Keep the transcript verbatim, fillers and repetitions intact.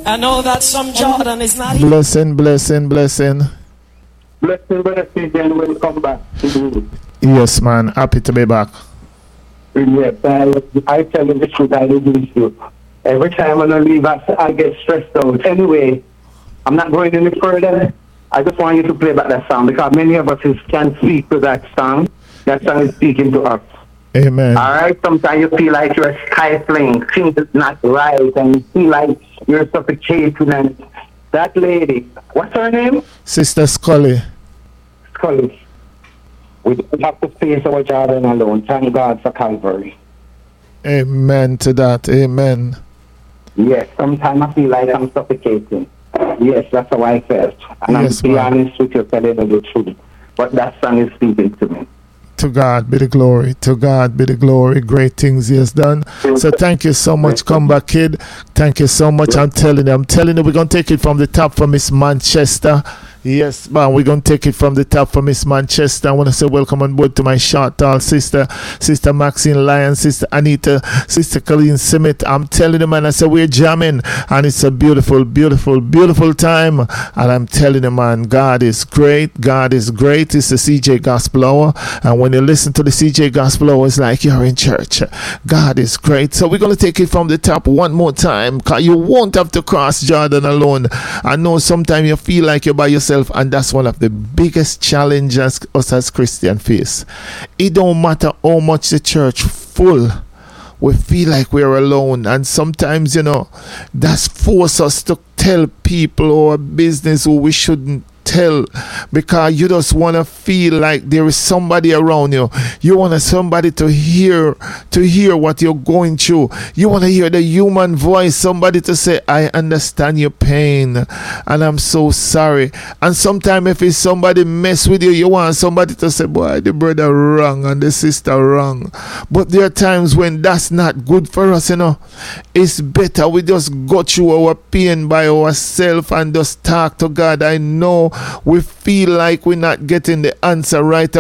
I know that some Jordan is not here. Blessing, blessing, blessing. Blessing, brother, and welcome back. Yes, man. Happy to be back. Yes, I, I tell you the truth, I do this you. Every time when I leave, I, I get stressed out. Anyway, I'm not going any further. I just want you to play back that song because many of us can speak to that song. That song is speaking to us. Amen. All right, sometimes you feel like you're stifling, things is not right, and you feel like you're suffocating. And that lady, what's her name? Sister Scully. Scully. We don't have to face our Jordan alone. Thank God for Calvary. Amen to that. Amen. Yes, sometimes I feel like I'm suffocating. Yes, that's how I felt. And Yes, I'm to be man. honest with you, telling you the truth. But that song is speaking to me. To God be the glory. To God be the glory. Great things He has done. So thank you so much. Come back, kid. Thank you so much. I'm telling you. I'm telling you. We're going to take it from the top for Miss Manchester. Yes, man. We're going to take it from the top for Miss Manchester. I want to say welcome on board to my short tall sister, Sister Maxine Lyon, Sister Anita, Sister Colleen Simmet. I'm telling you, man. I said we're jamming. And it's a beautiful, beautiful, beautiful time. And I'm telling you, man, God is great. God is great. It's the C J Gospel Hour. And when you listen to the C J Gospel Hour, it's like you're in church. God is great. So we're going to take it from the top one more time. Because you won't have to cross Jordan alone. I know sometimes you feel like you're by yourself. And that's one of the biggest challenges us as Christians face. It don't matter how much the church full, we feel like we're alone. And sometimes, you know, that's force us to tell people or business who we shouldn't tell, because you just want to feel like there is somebody around you. You want somebody to hear to hear what you're going through. You want to hear the human voice, somebody to say, I understand your pain and I'm so sorry. And sometimes if it's somebody mess with you, you want somebody to say, boy, the brother wrong and the sister wrong. But there are times when that's not good for us, you know. It's better we just go through our pain by ourselves and just talk to God. I know we feel like we're not getting the answer right